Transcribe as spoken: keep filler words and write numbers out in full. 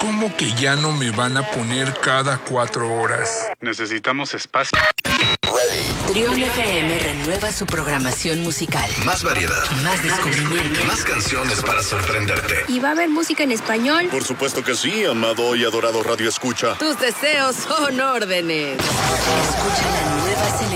¿Cómo que ya no me van a poner cada cuatro horas? Necesitamos espacio. Trión F M renueva su programación musical. Más variedad. Más descubrimiento. Más canciones para sorprenderte. ¿Y va a haber música en español? Por supuesto que sí, amado y adorado Radio Escucha. Tus deseos son órdenes. Escucha la nueva selección